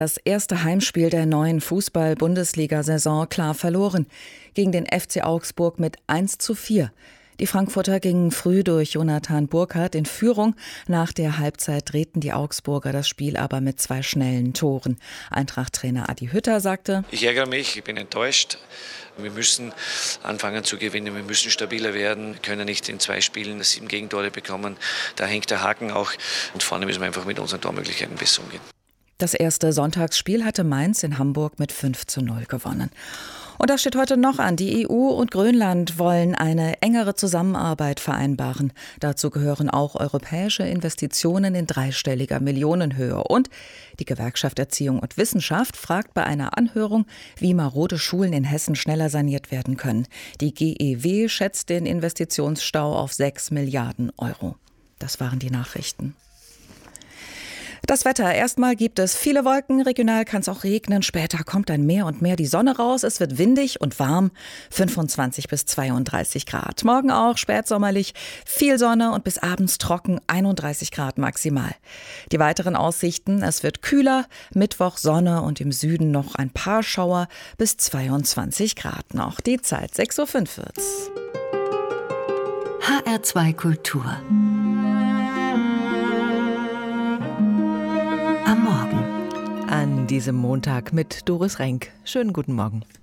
Das erste Heimspiel der neuen Fußball-Bundesliga-Saison klar verloren. Gegen den FC Augsburg mit 1:4. Die Frankfurter gingen früh durch Jonathan Burkhardt in Führung. Nach der Halbzeit drehten die Augsburger das Spiel aber mit 2 schnellen Toren. Eintracht-Trainer Adi Hütter sagte: Ich ärgere mich, ich bin enttäuscht. Wir müssen anfangen zu gewinnen, wir müssen stabiler werden. Wir können nicht in 2 Spielen 7 Gegentore bekommen. Da hängt der Haken auch. Und vorne müssen wir einfach mit unseren Tormöglichkeiten besser umgehen. Das erste Sonntagsspiel hatte Mainz in Hamburg mit 5:0 gewonnen. Und das steht heute noch an. Die EU und Grönland wollen eine engere Zusammenarbeit vereinbaren. Dazu gehören auch europäische Investitionen in dreistelliger Millionenhöhe. Und die Gewerkschaft Erziehung und Wissenschaft fragt bei einer Anhörung, wie marode Schulen in Hessen schneller saniert werden können. Die GEW schätzt den Investitionsstau auf 6 Milliarden Euro. Das waren die Nachrichten. Das Wetter. Erstmal gibt es viele Wolken, regional kann es auch regnen. Später kommt dann mehr und mehr die Sonne raus. Es wird windig und warm, 25 bis 32 Grad. Morgen auch spätsommerlich, viel Sonne und bis abends trocken, 31 Grad maximal. Die weiteren Aussichten: Es wird kühler, Mittwoch Sonne und im Süden noch ein paar Schauer, bis 22 Grad noch. Die Zeit 6:45 Uhr. HR2 Kultur. Am Morgen. An diesem Montag mit Doris Renk. Schönen guten Morgen.